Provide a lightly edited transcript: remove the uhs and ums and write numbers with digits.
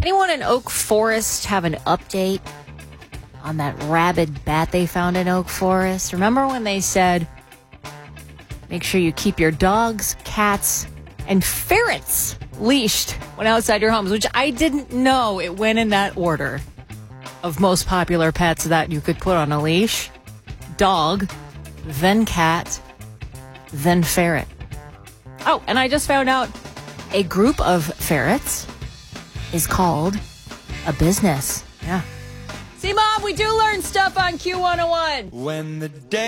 Anyone in Oak Forest have an update on that rabid bat they found in Oak Forest? Remember when they said, make sure you keep your dogs, cats, and ferrets leashed when outside your homes, which I didn't know it went in that order of most popular pets that you could put on a leash. Dog, then cat, then ferret. Oh, and I just found out a group of ferrets is called a business. Yeah. See, Mom, we do learn stuff on Q101. When the day